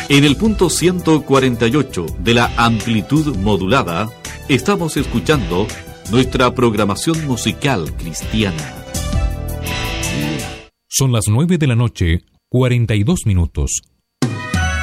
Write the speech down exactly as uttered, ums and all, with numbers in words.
En el punto ciento cuarenta y ocho de la amplitud modulada, estamos escuchando nuestra programación musical cristiana. Son las nueve de la noche, cuarenta y dos minutos.